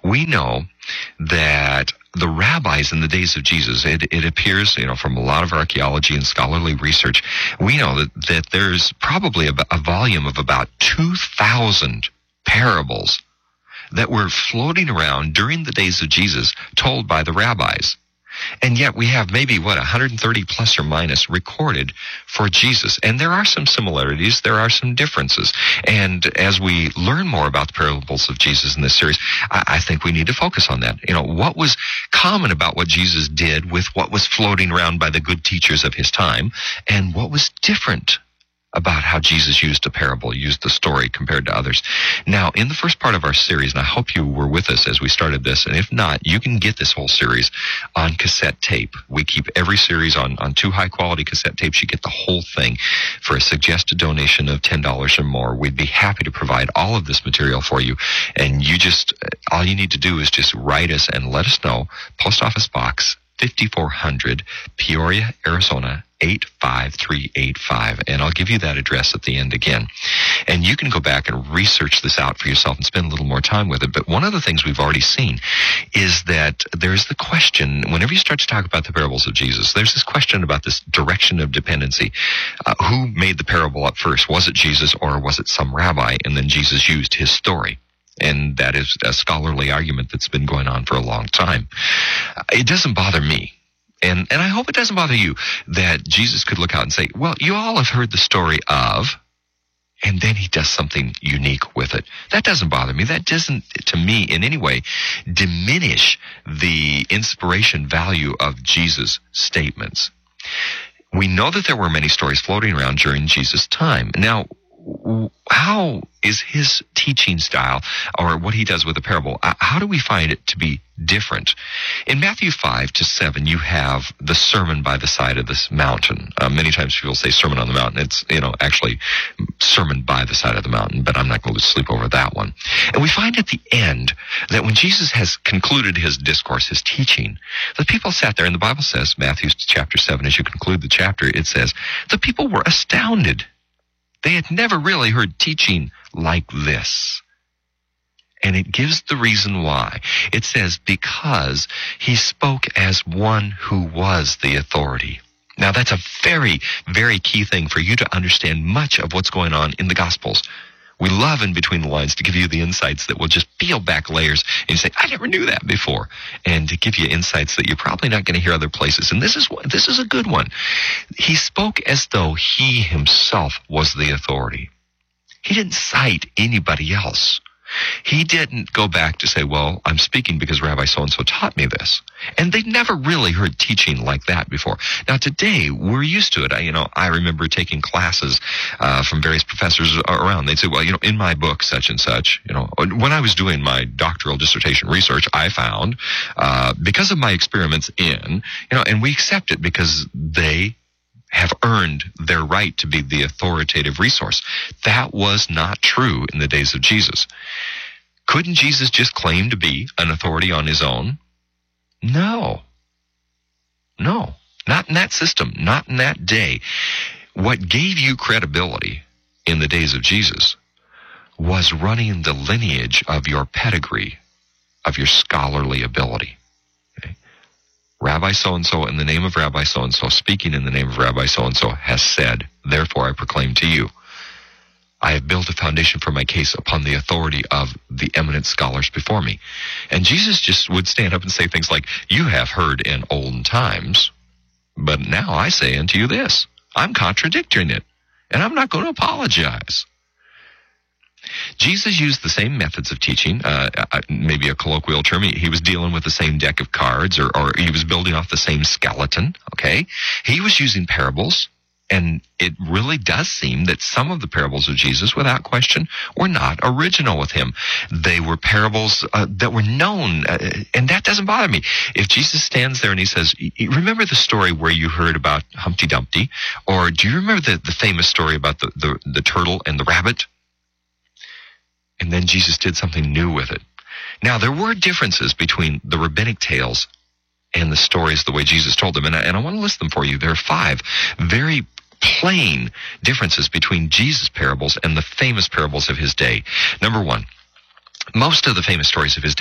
We know that the rabbis in the days of Jesus, it appears, from a lot of archaeology and scholarly research, we know that there's probably a volume of about 2,000 parables that were floating around during the days of Jesus told by the rabbis. And yet we have maybe, 130 plus or minus recorded for Jesus. And there are some similarities, there are some differences. And as we learn more about the parables of Jesus in this series, I think we need to focus on that. What was common about what Jesus did with what was floating around by the good teachers of his time, and what was different about how Jesus used a parable, used the story compared to others. Now, in the first part of our series, and I hope you were with us as we started this, and if not, you can get this whole series on cassette tape. We keep every series on 2 high-quality cassette tapes. You get the whole thing for a suggested donation of $10 or more. We'd be happy to provide all of this material for you, and all you need to do is just write us and let us know. Post Office Box 5400, Peoria, Arizona, 85385. And I'll give you that address at the end again. And you can go back and research this out for yourself and spend a little more time with it. But one of the things we've already seen is that there's the question, whenever you start to talk about the parables of Jesus, there's this question about this direction of dependency. Who made the parable up first? Was it Jesus or was it some rabbi? And then Jesus used his story. And that is a scholarly argument that's been going on for a long time. It doesn't bother me, and I hope it doesn't bother you, that Jesus could look out and say, well, you all have heard the story of, and then he does something unique with it. That doesn't bother me. That doesn't, to me, in any way, diminish the inspiration value of Jesus' statements. We know that there were many stories floating around during Jesus' time. Now, how is his teaching style, or what he does with a parable, how do we find it to be different? In Matthew 5-7, you have the sermon by the side of this mountain. Many times people say sermon on the mountain. It's, actually sermon by the side of the mountain, but I'm not going to sleep over that one. And we find at the end that when Jesus has concluded his discourse, his teaching, the people sat there, and the Bible says, Matthew chapter 7, as you conclude the chapter, it says, the people were astounded. They had never really heard teaching like this. And it gives the reason why. It says, because he spoke as one who was the authority. Now, that's a very, very key thing for you to understand much of what's going on in the Gospels. We love in between the lines to give you the insights that will just peel back layers and you say, I never knew that before. And to give you insights that you're probably not going to hear other places. And this is a good one. He spoke as though he himself was the authority. He didn't cite anybody else. He didn't go back to say, well, I'm speaking because Rabbi so-and-so taught me this. And they'd never really heard teaching like that before. Now, today, we're used to it. I remember taking classes from various professors around. They'd say, well, in my book, such and such, when I was doing my doctoral dissertation research, I found, because of my experiments and we accept it because they have earned their right to be the authoritative resource. That was not true in the days of Jesus. Couldn't Jesus just claim to be an authority on his own? No, not in that system, not in that day. What gave you credibility in the days of Jesus was running the lineage of your pedigree, of your scholarly ability. Rabbi so-and-so in the name of Rabbi so-and-so, speaking in the name of Rabbi so-and-so, has said, therefore I proclaim to you, I have built a foundation for my case upon the authority of the eminent scholars before me. And Jesus just would stand up and say things like, you have heard in olden times, but now I say unto you this. I'm contradicting it, and I'm not going to apologize. Jesus used the same methods of teaching, maybe a colloquial term. He was dealing with the same deck of cards, or he was building off the same skeleton, okay? He was using parables, and it really does seem that some of the parables of Jesus, without question, were not original with him. They were parables that were known, and that doesn't bother me. If Jesus stands there and he says, remember the story where you heard about Humpty Dumpty? Or do you remember the famous story about the turtle and the rabbit? And then Jesus did something new with it. Now, there were differences between the rabbinic tales and the stories the way Jesus told them. And I want to list them for you. There are 5 very plain differences between Jesus' parables and the famous parables of his day. Number 1, most of the famous stories of his day